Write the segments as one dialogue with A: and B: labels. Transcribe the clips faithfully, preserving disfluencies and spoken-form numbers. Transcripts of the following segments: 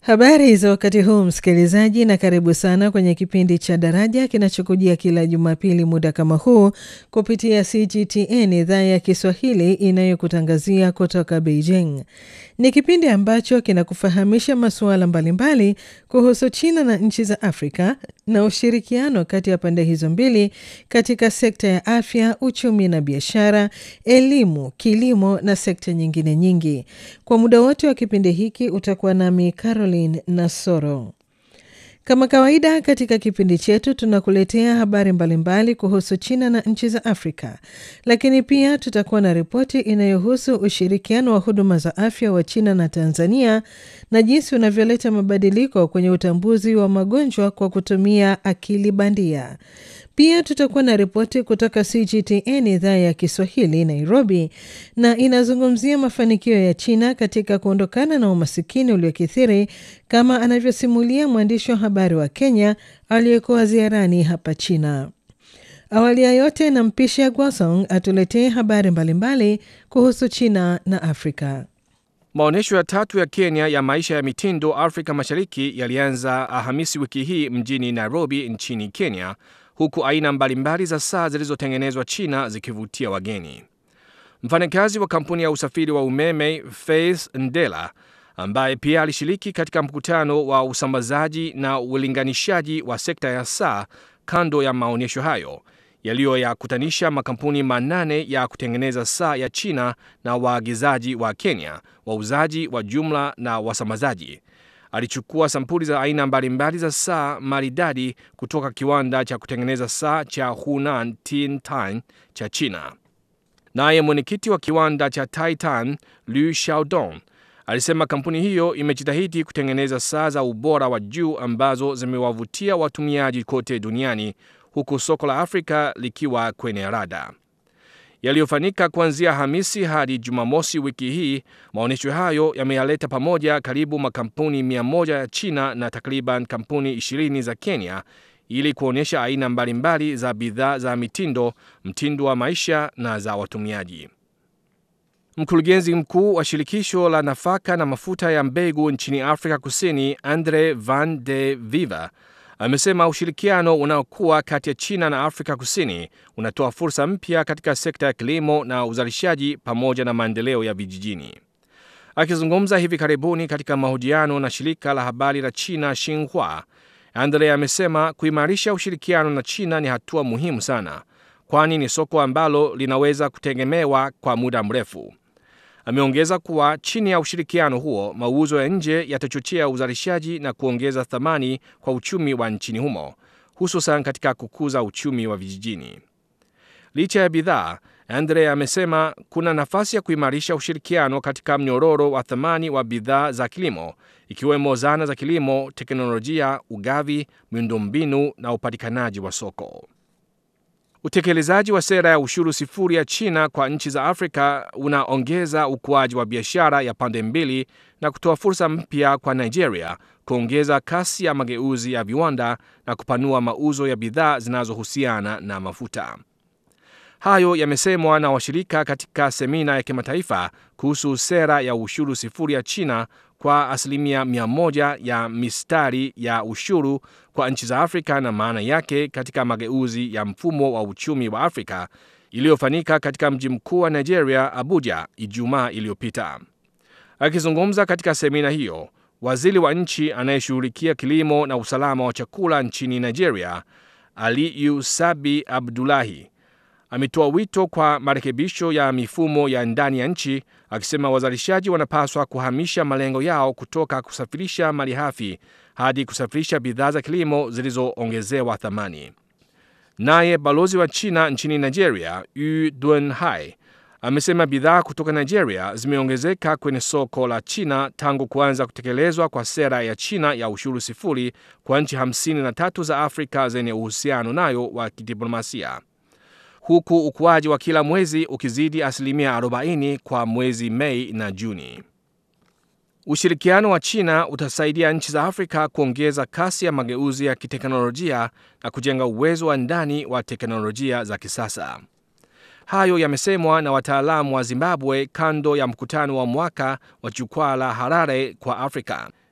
A: Habari za wakati huu msikilizaji, na karibu sana kwenye kipindi cha Daraja kinachokujia kila Jumapili muda kama huu kupitia C G T N idhaa ya Kiswahili inayokutangazia kutoka Beijing. Ni kipindi ambacho kinakufahamisha masuala mbalimbali kuhusu China na nchi za Afrika na ushirikiano kati ya pande hizo mbili katika sekta ya afya, uchumi na biashara, elimu, kilimo na sekta nyingine nyingi. Kwa muda wote wa kipindi hiki utakuwa nami Caroline Nasoro. Kama kawaida katika kipindi chetu tunakuletea habari mbalimbali kuhusu China na nchi za Afrika, lakini pia tutakuwa na ripoti inayohusu ushirikiano wa huduma za afya wa China na Tanzania na jinsi unavyoleta mabadiliko kwenye utambuzi wa magonjwa kwa kutumia akili bandia. Pia tutakuwa na ripoti kutoka C G T N idhaa ya Kiswahili Nairobi, na inazungumzia mafanikio ya China katika kuondokana na umasikini uliokithiri, kama anavyosimulia mwandishi wa habari wa Kenya aliyekuwa ziarani hapa China. Awali ya yote nampisha Gwasong atuletee habari mbalimbali kuhusu China na Afrika.
B: Maonesho ya tatu ya Kenya ya maisha ya mitindo Afrika Mashariki yalianza Alhamisi wiki hii mjini Nairobi nchini Kenya, huku aina mbalimbali za saa zilizotengenezwa China zikivutia wageni. Mfanyakazi wa kampuni ya usafiri wa umeme Faith Ndela, ambaye pia alishiriki katika mkutano wa usambazaji na ulinganishaji wa sekta ya saa kando ya maonyesho hayo yaliyoyakutanisha makampuni manane ya kutengeneza saa ya China na waagizaji wa Kenya, wauzaji wa jumla na wasambazaji, alichukua sampuli za aina mbalimbali za saa maridadi kutoka kiwanda cha kutengeneza saa cha Hunan Tiantan cha China. Naye mwenyekiti wa kiwanda cha Titan, Liu Xiaodong, alisema kampuni hiyo imejitahidi kutengeneza saa za ubora wa juu ambazo zimewavutia watumiaji kote duniani, huku soko la Afrika likiwa kwenye rada. Yaliyofanyika kuanzia Hamisi hadi Jumamosi wiki hii, maonyesho hayo yameyaleta pamoja karibu makampuni mia moja ya China na takriban kampuni ishirini za Kenya ili kuonyesha aina mbalimbali za bidhaa za mitindo, mtindo wa maisha na za watumiaji. Mkurugenzi mkuu wa shirikisho la nafaka na mafuta ya mbegu nchini Afrika Kusini, Andre van de Viva, amesema ushirikiano unaokuwa kati ya China na Afrika Kusini unatoa fursa mpya katika sekta ya kilimo na uzalishaji pamoja na maendeleo ya vijijini. Akizungumza hivi karibuni katika mahojiano na shirika la habari la China Xinhua, Andre amesema kuimarisha ushirikiano na China ni hatua muhimu sana, kwani ni soko ambalo linaweza kutegemewa kwa muda mrefu. Ameongeza kuwa chini ya ushirikiano huo, mauzo ya nje yatachochea uzalishaji na kuongeza thamani kwa uchumi wa nchini humo, hususan katika kukuza uchumi wa vijijini. Licha ya bidhaa, Andre amesema kuna nafasi ya kuimarisha ushirikiano katika mnyororo wa thamani wa bidhaa za kilimo, ikiwemo zana za kilimo, teknolojia, ugavi, miundombinu na upatikanaji wa soko. Utekelezaji wa sera ya ushuru sifuri ya China kwa nchi za Afrika unaongeza ukuaji wa biashara ya pande mbili na kutoa fursa mpya kwa Nigeria kuongeza kasi ya mageuzi ya viwanda na kupanua mauzo ya bidhaa zinazohusiana na mafuta. Hayo yamesemwa na washirika katika semina ya kimataifa kuhusu sera ya ushuru sifuri ya China kwa asilimia mia moja ya mistari ya ushuru kwa nchi za Afrika na maana yake katika mageuzi ya mfumo wa uchumi wa Afrika iliyofanyika katika mji mkuu wa Nigeria, Abuja, Ijumaa iliyopita. Akizungumza katika semina hiyo, waziri wa nchi anayeshughulikia kilimo na usalama wa chakula nchini Nigeria, Aliyu Sabi Abdullahi, ametoa wito kwa marekebisho ya mifumo ya ndani ya nchi, akisema wazalishaji wanapaswa kuhamisha malengo yao kutoka kusafirisha malighafi hadi kusafirisha bidhaa za kilimo zilizoongezewa thamani. Naye balozi wa China nchini Nigeria, Yu Dunhai, amesema bidhaa kutoka Nigeria zimeongezeka kwenye soko la China tangu kuanza kutekelezwa kwa sera ya China ya ushuru sifuri kwa nchi hamsini na tatu za Afrika zenye uhusiano nayo wa kidiplomasia, huku ukuaji wa kila mwezi ukizidi asilimia arobaini kwa mwezi Mei na Juni. Ushirikiano wa China utasaidia nchi za Afrika kuongeza kasi ya mageuzi ya kiteknolojia na kujenga uwezo wa ndani wa teknolojia za kisasa. Hayo yamesemwa na wataalamu wa Zimbabwe kando ya mkutano wa mwaka wa jukwaa la Harare kwa Afrika.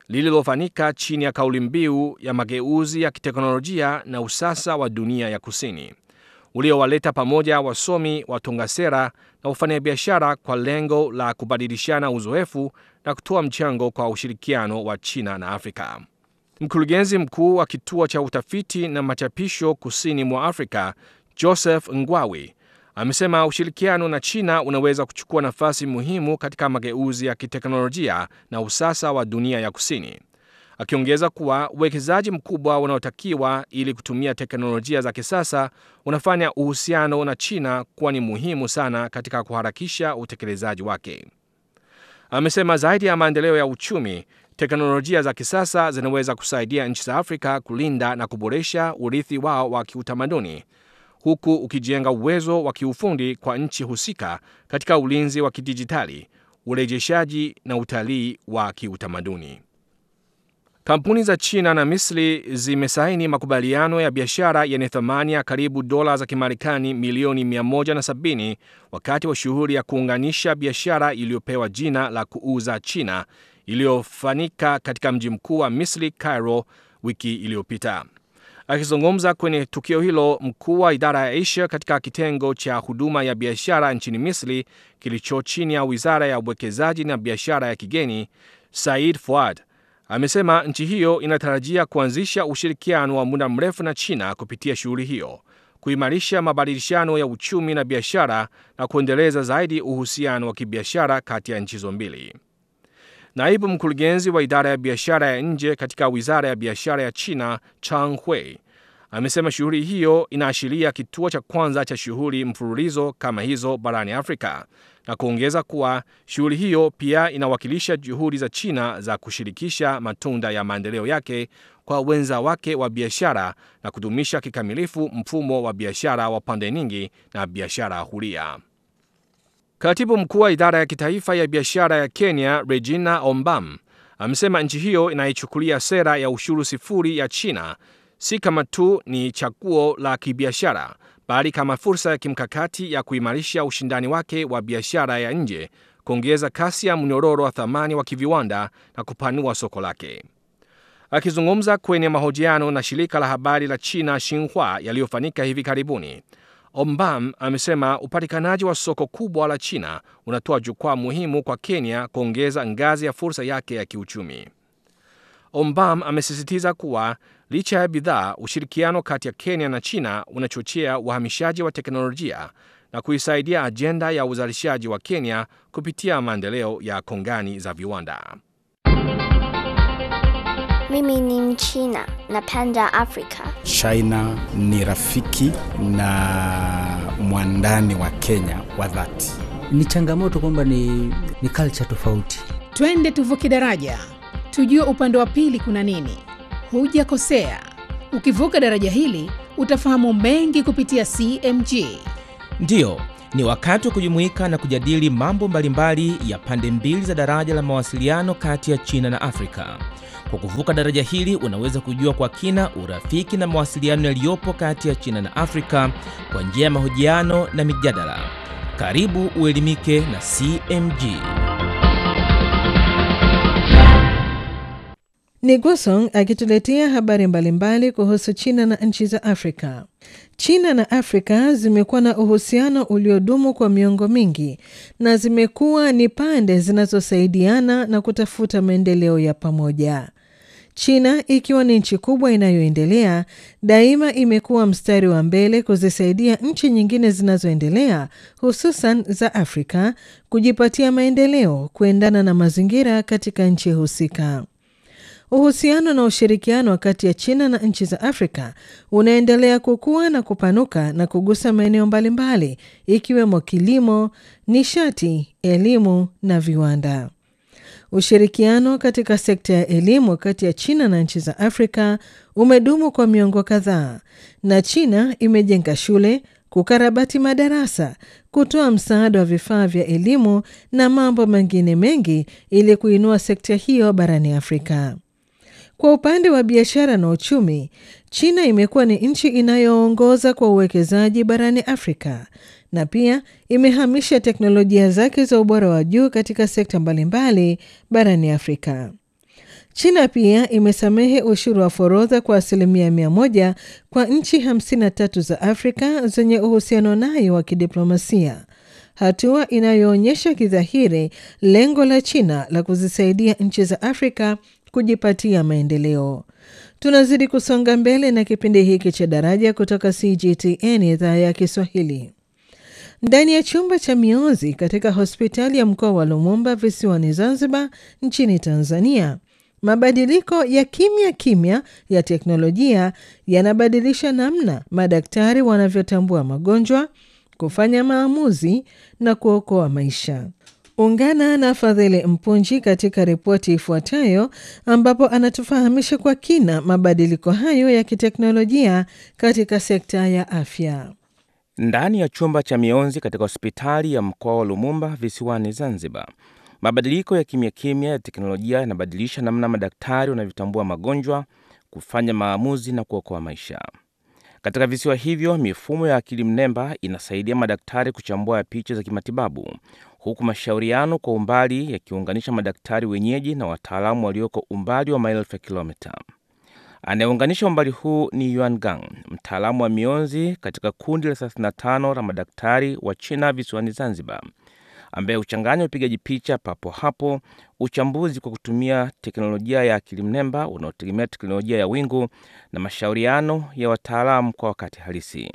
B: lililofanyika chini ya kauli mbiu ya mageuzi ya kiteknolojia na usasa wa dunia ya kusini, uliowaleta pamoja wasomi, watunga sera na wafanyabiashara kwa lengo la kubadilishana uzoefu na kutoa mchango kwa ushirikiano wa China na Afrika. Mkurugenzi mkuu wa kituo cha utafiti na machapisho kusini mwa Afrika, Joseph Ngwawi, amesema ushirikiano na China unaweza kuchukua nafasi muhimu katika mageuzi ya kiteknolojia na usasa wa dunia ya kusini, akiongeza kuwa uwekezaji mkubwa unaotakiwa ili kutumia teknolojia za kisasa unafanya uhusiano na China kuwa ni muhimu sana katika kuharakisha utekelezaji wake. Amesema zaidi ya maendeleo ya uchumi, teknolojia za kisasa zinaweza kusaidia nchi za Afrika kulinda na kuboresha urithi wao wa kiutamaduni, huku ukijenga uwezo wa kiufundi kwa nchi husika katika ulinzi wa kidijitali, urejeshaji na utalii wa kiutamaduni. Kampuni za China na Misri zimesaini makubaliano ya biashara yenye thamani ya karibu dola za Kimarekani milioni mia moja na sabini wakati wa shughuli ya kuunganisha biashara iliyopewa jina la kuuza China iliyofanyika katika mji mkuu wa Misri, Cairo, wiki iliyopita. Akizungumza kwenye tukio hilo, mkuu wa idara ya Asia katika kitengo cha huduma ya biashara nchini Misri kilicho chini ya Wizara ya Uwekezaji na Biashara ya Kigeni, Said Fuad, amesema nchi hiyo inatarajia kuanzisha ushirikiano wa muda mrefu na China kupitia shughuli hiyo, kuimarisha mabadilishano ya uchumi na biashara na kuendeleza zaidi uhusiano wa kibiashara kati ya nchi hizo mbili. Naibu mkurugenzi wa idara ya biashara ya nje katika Wizara ya Biashara ya China, Chang Hui, amesema shughuli hiyo inaashiria kituo cha kwanza cha shughuli mfululizo kama hizo barani Afrika, na kuongeza kuwa shughuli hiyo pia inawakilisha juhudi za China za kushirikisha matunda ya maendeleo yake kwa wenza wake wa biashara na kudumisha kikamilifu mfumo wa biashara wa pande nyingi na biashara huria. Katibu mkuu wa idara ya kitaifa ya biashara ya Kenya, Regina Ombam, amesema nchi hiyo inaichukulia sera ya ushuru sifuri ya China si kama tu ni chaguo la kibiashara, bali kama fursa ya kimkakati ya kuimarisha ushindani wake wa biashara ya nje, kuongeza kasi ya mnyororo wa thamani wa kiviwanda na kupanua soko lake. Akizungumza kwenye mahojiano na shirika la habari la China Xinhua yaliyofanyika hivi karibuni, Ombam amesema upatikanaji wa soko kubwa la China unatoa jukwaa muhimu kwa Kenya kuongeza ngazi ya fursa yake ya kiuchumi. Ombam amesisitiza kuwa licha ya bidhaa, ushirikiano kati ya Kenya na China unachochea uhamishaji wa teknolojia na kuisaidia ajenda ya uzalishaji wa Kenya kupitia maendeleo ya kongani za viwanda.
C: Mimi ni Mchina, napenda Afrika.
D: China ni rafiki na mwandani wa Kenya wa dhati.
E: Ni changamoto kwamba ni, ni culture tofauti.
F: Twende tuvuke daraja, tujue upande wa pili kuna nini. Hujakosea, ukivuka daraja hili utafahamu mengi kupitia C M G.
G: Ndiyo, ni wakati wa kujumuika na kujadili mambo mbalimbali ya pande mbili za daraja la mawasiliano kati ya China na Afrika. Kwa kuvuka daraja hili unaweza kujua kwa kina urafiki na mawasiliano yaliyopo kati ya China na Afrika kwa njia ya mahojiano na mijadala. Karibu uelimike na C M G.
A: Ni Gusong akituletea habari mbalimbali kuhusu China na nchi za Afrika. China na Afrika zimekuwa na uhusiano uliodumu kwa miongo mingi na zimekuwa ni pande zinazosaidiana na kutafuta maendeleo ya pamoja. China, ikiwa ni nchi kubwa inayoendelea, daima imekuwa mstari wa mbele kuzisaidia nchi nyingine zinazoendelea, hususan za Afrika, kujipatia maendeleo kuendana na mazingira katika nchi husika. Uhusiano na ushirikiano kati ya China na nchi za Afrika unaendelea kukua na kupanuka na kugusa maeneo mbalimbali ikiwemo kilimo, nishati, elimu na viwanda. Ushirikiano katika sekta ya elimu kati ya China na nchi za Afrika umedumu kwa miongo kadhaa, na China imejenga shule, kukarabati madarasa, kutoa msaada wa vifaa vya elimu na mambo mengine mengi ili kuinua sekta hiyo barani Afrika. Kwa upande wa biashara na uchumi, China imekuwa ni nchi inayoongoza kwa uwekezaji barani Afrika na pia imehamisha teknolojia zake za ubora wa juu katika sekta mbalimbali barani Afrika. China pia imesamehe ushuru wa forodha kwa asilimia mia moja kwa nchi hamsini na tatu za Afrika zenye uhusiano nayo wa kidiplomasia, hatua inayoonyesha kidhahiri lengo la China la kuzisaidia nchi za Afrika kujipatia maendeleo. Tunazidi kusonga mbele na kipindi hiki cha Daraja kutoka C G T N idhaa ya Kiswahili. Ndani ya chumba cha mionzi katika hospitali ya mkoa wa Lumumba visiwani Zanzibar nchini Tanzania, mabadiliko ya kimya kimya ya teknolojia yanabadilisha namna madaktari wanavyotambua magonjwa, kufanya maamuzi na kuokoa maisha. Ungana na Fadhili Mpunji katika ripoti ifuatayo ambapo anatufahamisha kwa kina mabadiliko hayo ya kiteknolojia katika sekta ya afya.
G: Ndani ya chumba cha mionzi katika hospitali ya mkoa wa Lumumba visiwani Zanzibar, mabadiliko ya kimya kimya ya teknolojia yanabadilisha namna madaktari wanavyotambua magonjwa, kufanya maamuzi na kuokoa maisha. Katika visiwa hivyo, mifumo ya akili mnemba inasaidia madaktari kuchambua picha za kimatibabu, huku mashauriano kwa umbali yakiunganisha madaktari wenyeji na wataalamu walioko umbali wa maelfu ya kilomita. Anayeunganisha umbali huu ni Yuan Gang, mtaalamu wa mionzi katika kundi la thelathini na tano la madaktari wa China visiwani Zanzibar, ambaye huchanganya upigaji picha papo hapo, uchambuzi kwa kutumia teknolojia ya akili mnemba unaotegemea teknolojia ya wingu na mashauriano ya wataalamu kwa wakati halisi.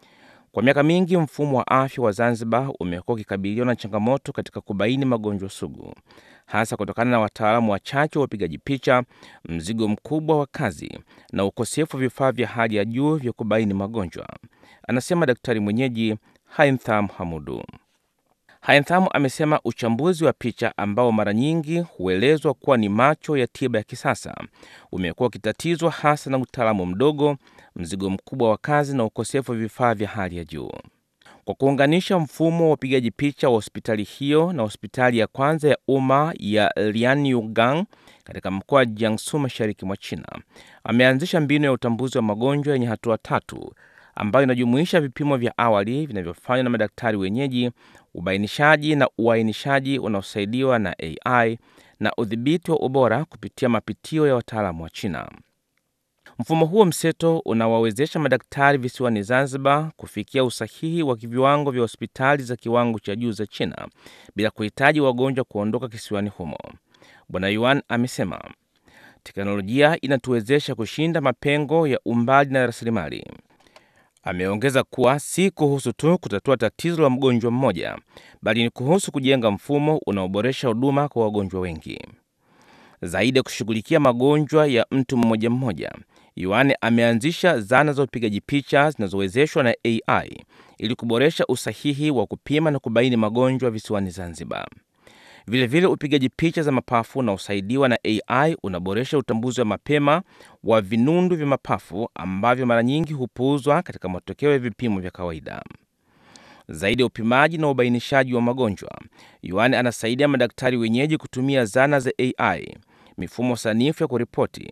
G: Kwa miaka mingi, mfumo wa afya wa Zanzibar umekuwa ukikabiliwa na changamoto katika kubaini magonjwa sugu, hasa kutokana na wataalamu wachache wa upigaji picha, mzigo mkubwa wa kazi na ukosefu wa vifaa vya hali ya juu vya kubaini magonjwa, anasema daktari mwenyeji Haitham Hamudu. Haitham amesema uchambuzi wa picha ambao mara nyingi huelezwa kuwa ni macho ya tiba ya kisasa umekuwa ukitatizwa hasa na utaalamu mdogo, mzigo mkubwa wa kazi na ukosefu wa vifaa vya hali ya juu. Kwa kuunganisha mfumo wa upigaji picha wa hospitali hiyo na hospitali ya kwanza ya umma ya Lianyugang katika mkoa wa Jiangsu mashariki mwa China, ameanzisha mbinu ya utambuzi wa magonjwa yenye hatua tatu ambayo inajumuisha vipimo vya awali vinavyofanywa na madaktari wenyeji, ubainishaji na uainishaji unaosaidiwa na A I na udhibiti wa ubora kupitia mapitio ya wataalamu wa China. Mfumo huo mseto unawawezesha madaktari visiwani Zanzibar kufikia usahihi wa viwango vya hospitali za kiwango cha juu za China bila kuhitaji wagonjwa kuondoka kisiwani humo. Bwana Yuan amesema, teknolojia inatuwezesha kushinda mapengo ya umbali na rasilimali. Ameongeza kuwa si kuhusu tu kutatua tatizo la mgonjwa mmoja, bali ni kuhusu kujenga mfumo unaoboresha huduma kwa wagonjwa wengi. Zaidi ya kushughulikia magonjwa ya mtu mmoja mmoja, Yuan ameanzisha zana za upigaji picha zinazowezeshwa na A I ili kuboresha usahihi wa kupima na kubaini magonjwa visiwani Zanzibar. Vile vile upigaji picha za mapafu na usaidiwa na A I unaboresha utambuzi wa mapema wa vinundu vya mapafu ambavyo mara nyingi hupuuzwa katika matokeo ya vipimo vya kawaida. Zaidi ya upimaji na ubainishaji wa magonjwa, Yuan anasaidia madaktari wenyeji kutumia zana za A I, mifumo sanifu ya kuripoti